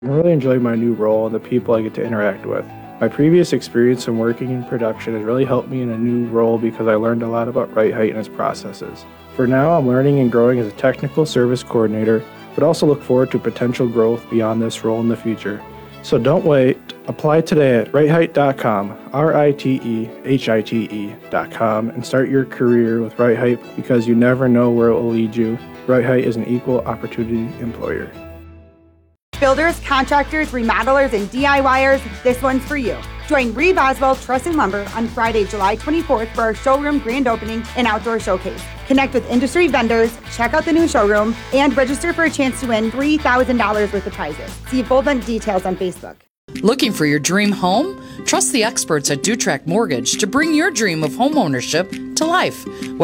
I really enjoy my new role and the people I get to interact with. My previous experience in working in production has really helped me in a new role because I learned a lot about Right Height and its processes. For now, I'm learning and growing as a technical service coordinator, but also look forward to potential growth beyond this role in the future. So don't wait. Apply today at rightheight.com, RITEHITE.com, and start your career with Right Height because you never know where it will lead you. Right Height is an equal opportunity employer. Builders, contractors, remodelers, and DIYers, this one's for you. Join Reeve Oswald Truss and Lumber on Friday, July 24th for our showroom grand opening and outdoor showcase. Connect with industry vendors, check out the new showroom, and register for a chance to win $3,000 worth of prizes. See full details on Facebook. Looking for your dream home? Trust the experts at Dutrack Mortgage to bring your dream of home ownership to life.